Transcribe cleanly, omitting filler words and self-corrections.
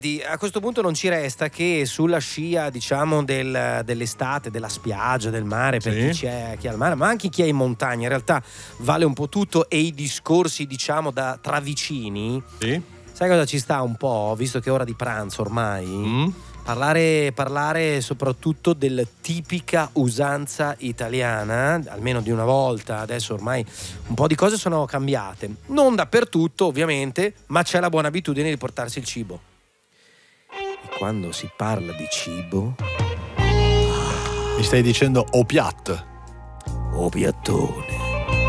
A questo punto non ci resta che sulla scia, diciamo, dell'estate, della spiaggia, del mare, per chi ha il mare, ma anche chi è in montagna, in realtà vale un po' tutto, e i discorsi, diciamo, tra vicini. Sì. Sai cosa ci sta un po', visto che è ora di pranzo ormai? Parlare soprattutto della tipica usanza italiana, almeno di una volta. Adesso ormai un po' di cose sono cambiate, non dappertutto ovviamente, ma c'è la buona abitudine di portarsi il cibo. Quando si parla di cibo, mi stai dicendo o piatto? o piattone.